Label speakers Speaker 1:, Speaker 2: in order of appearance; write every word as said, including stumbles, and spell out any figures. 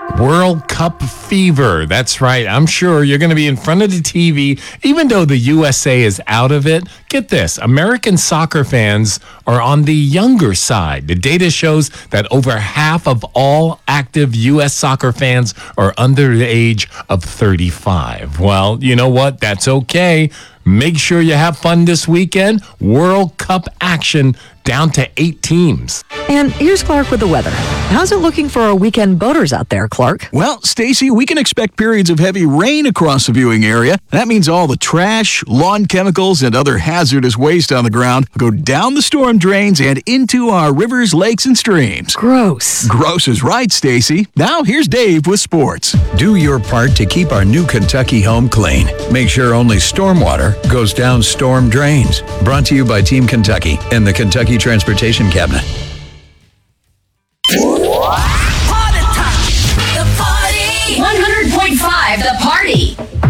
Speaker 1: World Cup fever. That's right. I'm sure you're going to be in front of the T V, even though the U S A is out of it. Get this, American soccer fans are on the younger side. The data shows that over half of all active U S soccer fans are under the age of thirty-five. Well, you know what? That's okay. Make sure you have fun this weekend. World Cup action down to eight teams.
Speaker 2: And here's Clark with the weather. How's it looking for our weekend boaters out there, Clark?
Speaker 3: Well, Stacy, we can expect periods of heavy rain across the viewing area. That means all the trash, lawn chemicals, and other hazardous waste on the ground go down the storm drains and into our rivers, lakes, and streams.
Speaker 2: Gross.
Speaker 3: Gross is right, Stacy. Now here's Dave with sports.
Speaker 4: Do your part to keep our new Kentucky home clean. Make sure only stormwater goes down storm drains. Brought to you by Team Kentucky and the Kentucky Transportation Cabinet.